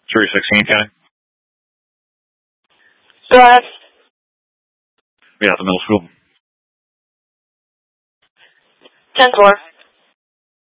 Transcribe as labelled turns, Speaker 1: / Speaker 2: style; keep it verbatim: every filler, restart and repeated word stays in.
Speaker 1: three sixteen, Kenny?
Speaker 2: Go ahead.
Speaker 1: Yeah, at the middle school.
Speaker 2: ten four.